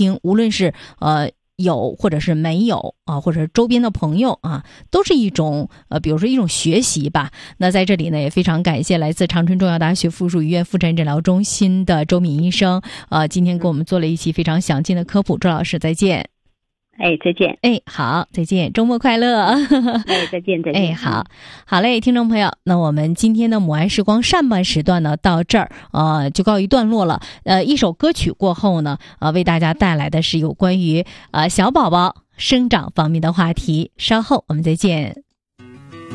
听，无论是有或者是没有啊，或者是周边的朋友啊，都是一种比如说一种学习吧。那在这里呢，也非常感谢来自长春中药大学附属医院妇产诊疗中心的周敏医生，今天给我们做了一期非常详尽的科普。周老师再见。 再见。 好，再见，周末快乐。 再见。 好嘞，听众朋友，那我们今天的母爱时光上半时段呢，到这儿就告一段落了。一首歌曲过后呢，为大家带来的是有关于小宝宝生长方面的话题。稍后我们再见。